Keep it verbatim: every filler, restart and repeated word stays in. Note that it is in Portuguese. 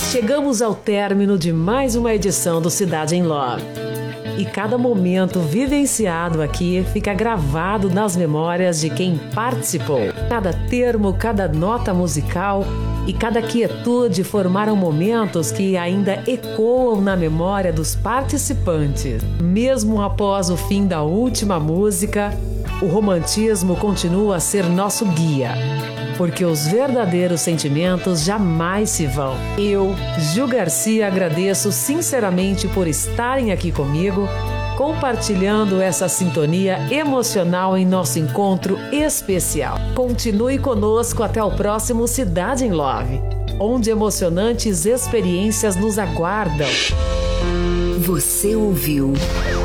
Chegamos ao término de mais uma edição do Cidade em Love. E cada momento vivenciado aqui fica gravado nas memórias de quem participou. Cada termo, cada nota musical e cada quietude formaram momentos que ainda ecoam na memória dos participantes. Mesmo após o fim da última música, o romantismo continua a ser nosso guia, porque os verdadeiros sentimentos jamais se vão. Eu, Ju Garcia, agradeço sinceramente por estarem aqui comigo, compartilhando essa sintonia emocional em nosso encontro especial. Continue conosco até o próximo Cidade em Love, onde emocionantes experiências nos aguardam. Você ouviu